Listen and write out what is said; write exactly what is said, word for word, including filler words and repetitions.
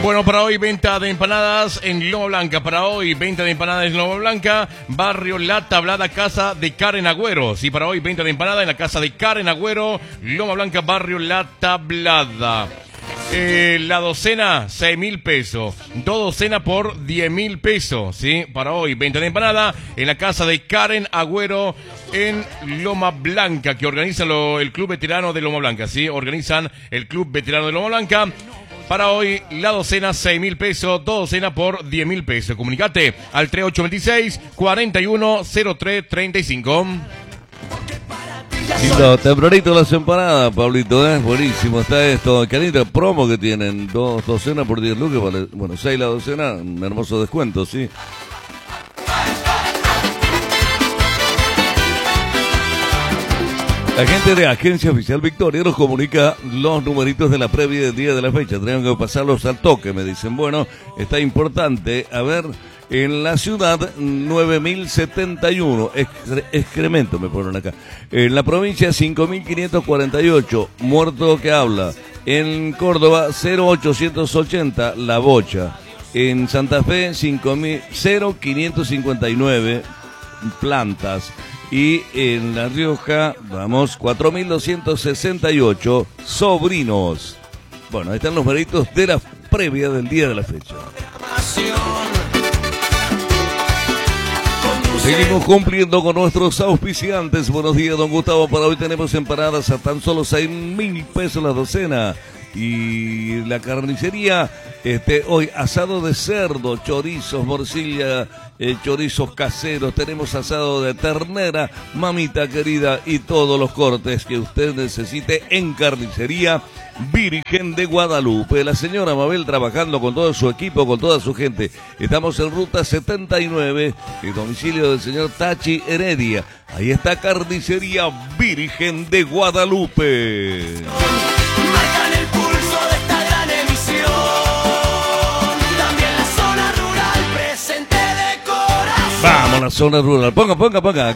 Bueno, para hoy venta de empanadas en Loma Blanca. Para hoy venta de empanadas en Loma Blanca, barrio La Tablada, casa de Karen Agüero. Sí, para hoy venta de empanada en la casa de Karen Agüero, Loma Blanca, barrio La Tablada. Eh, la docena, seis mil pesos. Dos docenas por diez mil pesos. ¿Sí? Para hoy, venta de empanada en la casa de Karen Agüero en Loma Blanca, que organiza lo, el Club Veterano de Loma Blanca. ¿Sí? Organizan el Club Veterano de Loma Blanca. Para hoy, la docena, seis mil pesos. Dos docenas por diez mil pesos. Comunicate al tres ocho dos seis, cuatro uno cero tres tres cinco. Lindo, tempranito las empanadas, Pablito, ¿eh? Buenísimo está esto. Qué linda promo que tienen. Dos docenas por diez lucas, vale, bueno, seis la docena, un hermoso descuento, sí. La gente de Agencia Oficial Victoria nos comunica los numeritos de la previa del día de la fecha. Tenemos que pasarlos al toque, me dicen. Bueno, está importante. A ver, en la ciudad, nueve mil setenta y uno. Excre- excremento me ponen acá. En la provincia, cinco mil quinientos cuarenta y ocho. Muerto que habla. En Córdoba, cero mil ochocientos ochenta. La Bocha. En Santa Fe, cero mil quinientos cincuenta y nueve. Plantas. Y en La Rioja, vamos, cuatro mil doscientos sesenta y ocho sobrinos. Bueno, ahí están los numeritos de la previa del día de la fecha. Seguimos cumpliendo con nuestros auspiciantes. Buenos días, don Gustavo. Para hoy tenemos empanadas a tan solo seis mil pesos la docena. Y la carnicería, este, hoy asado de cerdo, chorizos, morcilla, eh, chorizos caseros, tenemos asado de ternera, mamita querida, y todos los cortes que usted necesite en Carnicería Virgen de Guadalupe. La señora Mabel trabajando con todo su equipo, con toda su gente. Estamos en ruta setenta y nueve, el domicilio del señor Tachi Heredia. Ahí está Carnicería Virgen de Guadalupe. Vamos a la zona rural. Ponga, ponga, ponga.